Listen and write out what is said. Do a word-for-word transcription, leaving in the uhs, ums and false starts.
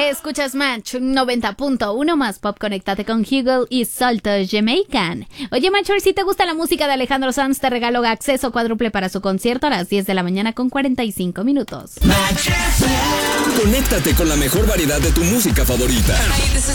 Escuchas Match noventa punto uno más pop. Conéctate con Hugel y Salto Jamaican. Oye, Matcher, si te gusta la música de Alejandro Sanz, te regalo acceso cuádruple para su concierto a las diez de la mañana con cuarenta y cinco minutos. Conéctate con la mejor variedad de tu música favorita.